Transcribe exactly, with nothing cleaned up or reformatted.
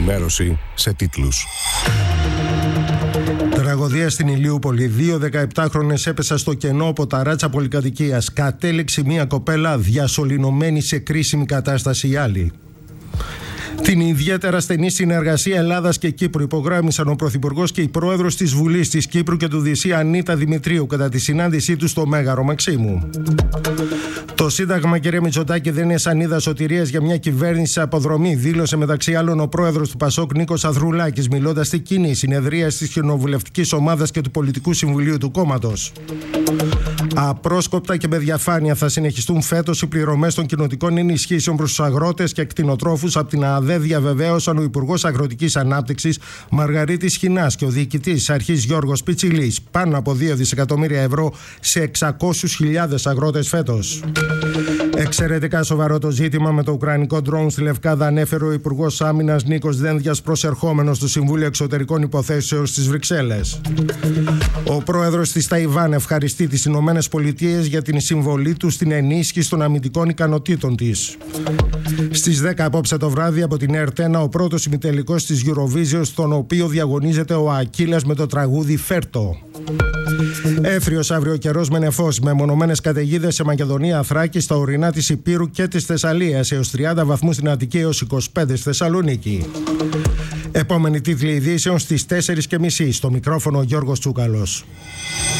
Ενημέρωση σε τίτλους. Τραγωδία στην Ηλιούπολη. Δύο δεκαεπτάχρονες έπεσαν στο κενό από ταράτσα πολυκατοικίας. Κατέληξε μια κοπέλα διασωληνωμένη σε κρίσιμη κατάσταση η άλλη. Την ιδιαίτερα στενή συνεργασία Ελλάδας και Κύπρου υπογράμμισαν ο Πρωθυπουργός και η Πρόεδρος της Βουλής της Κύπρου και του Δυσσή Ανίτα Δημητρίου κατά τη συνάντησή τους στο Μέγαρο Μαξίμου. Το Σύνταγμα, κύριε Μητσοτάκη, δεν είναι σανίδα σωτηρίας για μια κυβέρνηση σε αποδρομή, δήλωσε μεταξύ άλλων ο Πρόεδρος του Πασόκ Νίκος Ανδρουλάκης, μιλώντας στην κοινή συνεδρία της Κοινοβουλευτικής Ομάδας και του Πολιτικού Συμβουλίου του κόμματος. Απρόσκοπτα και με διαφάνεια θα συνεχιστούν φέτος οι πληρωμές των κοινοτικών ενισχύσεων προς τους αγρότες και κτηνοτρόφους από την ΑΔΕ, διαβεβαίωσαν ο Υπουργός Αγροτικής Ανάπτυξης Μαργαρίτης Χινάς και ο Διοικητής της Αρχής Γιώργος Πιτσιλής. Πάνω από δύο δισεκατομμύρια ευρώ σε εξακόσιες χιλιάδες αγρότες φέτος. Εξαιρετικά σοβαρό το ζήτημα με το ουκρανικό ντρόουν στη Λευκάδα, ανέφερε ο Υπουργός Άμυνας Νίκος Δένδιας, προσερχόμενος στο Συμβούλιο Εξωτερικών Υποθέσεων στις Βρυξέλλες. Ο πρόεδρος της Ταϊβάν ευχαριστεί τις Ηνωμένες Πολιτείες για την συμβολή του στην ενίσχυση των αμυντικών ικανοτήτων της. Στις δέκα απόψε το βράδυ από την Ερτένα ο πρώτος ημιτελικός της Eurovision, στον οποίο διαγωνίζεται ο Ακύλας με το τραγούδι Φέρτο. Έφριος αύριο καιρός με νεφός, με μονομένες καταιγίδες σε Μακεδονία, Θράκη, στα ορεινά της Υπήρου και της Θεσσαλίας, έως τριάντα βαθμούς στην Αττική, έως είκοσι πέντε στη Θεσσαλονίκη. Επόμενη τίτλη ειδήσεων στις τέσσερις και μισή. Στο μικρόφωνο ο Γιώργος Τσούκαλος.